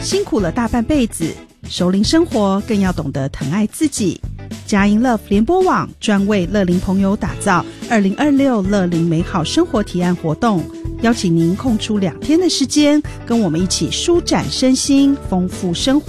辛苦了大半辈子，熟龄生活更要懂得疼爱自己。佳音 Love 联播网专为乐龄朋友打造2026乐龄美好生活提案活动，邀请您空出2天的时间，跟我们一起舒展身心，丰富生活。